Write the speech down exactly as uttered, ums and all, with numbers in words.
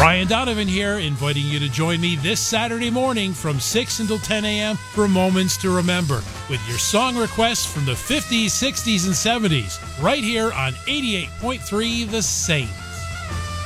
Brian Donovan here, inviting you to join me this Saturday morning from six until ten a.m. for Moments to Remember, with your song requests from the fifties, sixties, and seventies, right here on eighty-eight point three The Saint.